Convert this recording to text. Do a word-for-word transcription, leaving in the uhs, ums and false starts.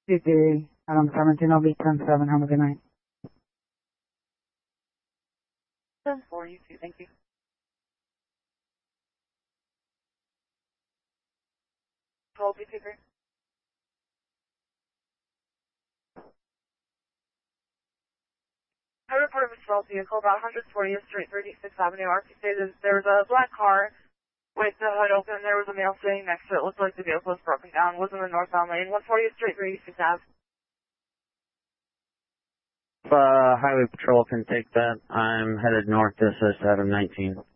two three, Adam seventeen, I'll be ten seven, have a good night. ten four, you too, thank you. twelve, you two three. I reported a small vehicle about one fortieth Street, thirty-sixth Avenue. R P stated there was a black car with the hood open. There was a male sitting next to it. Looked like the vehicle was broken down. Was in the northbound lane. one fortieth Street, thirty-sixth Avenue. If uh, Highway Patrol can take that, I'm headed north. This is Adam nineteen.